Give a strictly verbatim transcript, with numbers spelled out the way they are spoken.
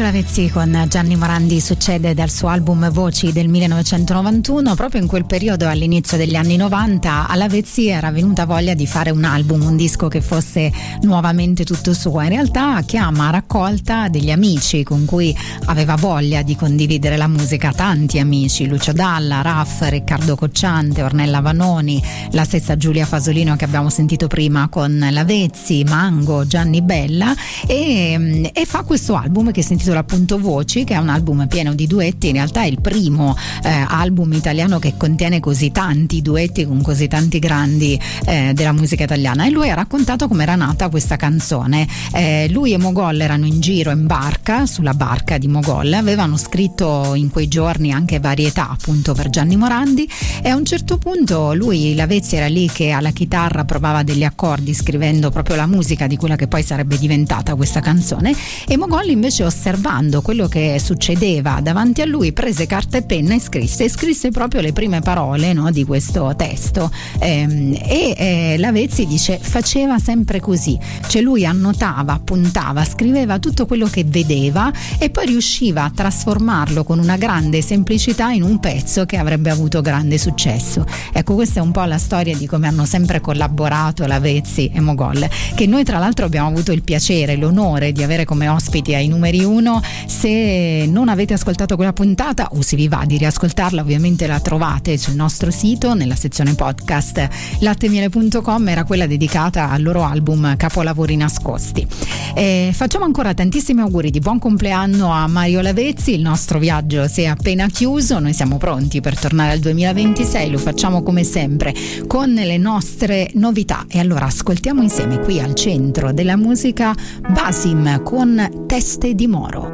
Lavezzi con Gianni Morandi succede dal suo album Voci del millenovecentonovantuno. Proprio in quel periodo, all'inizio degli anni novanta, a Lavezzi era venuta voglia di fare un album, un disco che fosse nuovamente tutto suo. In realtà chiama a raccolta degli amici con cui aveva voglia di condividere la musica, tanti amici: Lucio Dalla, Raff, Riccardo Cocciante, Ornella Vanoni, la stessa Giulia Fasolino che abbiamo sentito prima con Lavezzi, Mango, Gianni Bella, e, e fa questo album che si intitola appunto Voci, che è un album pieno di duetti. In realtà è il primo eh, album italiano che contiene così tanti duetti con così tanti grandi eh, della musica italiana. E lui ha raccontato come era nata questa canzone. Eh, lui e Mogol erano in giro in barca, sulla barca di Mogol, avevano scritto in quei giorni anche varietà appunto per Gianni Morandi, e a un certo punto lui, Lavezzi, era lì che alla chitarra provava degli accordi scrivendo proprio la musica di quella che poi sarebbe diventata questa canzone, e Mogol invece, osservando quello che succedeva davanti a lui, prese carta e penna e scrisse e scrisse proprio le prime parole, no, di questo testo. Ehm, e eh, Lavezzi dice faceva sempre così, cioè lui annotava, appuntava, scriveva tutto quello che vedeva e poi riusciva a trasformarlo con una grande semplicità in un pezzo che avrebbe avuto grande successo. Ecco, questa è un po' la storia di come hanno sempre collaborato Lavezzi e Mogol, che noi tra l'altro abbiamo avuto il piacere, l'onore di avere come ospiti ai numeri uno. Se non avete ascoltato quella puntata, o se vi va di riascoltarla, ovviamente la trovate sul nostro sito nella sezione podcast lattemiele punto com. Era quella dedicata al loro album Capolavori nascosti. E facciamo ancora tantissimi auguri di buon compleanno a Mario Lavezzi. Il nostro viaggio si è appena chiuso, noi siamo pronti per tornare al duemilaventisei, lo facciamo come sempre con le nostre novità. E allora ascoltiamo insieme qui al centro della musica Basim con Teste di Moro.